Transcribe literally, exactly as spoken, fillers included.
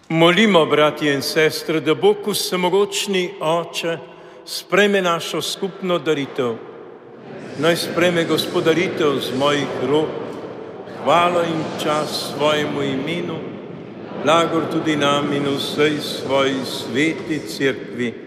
Molimo, bratje in sestre, da Bog vsemogočni Oče sprejme našo skupno daritev. Naj sprejme gospodaritev z mojih rok, hvalo in čas svojemu imenu, blagor tudi nam in vsej svoji sveti cerkvi,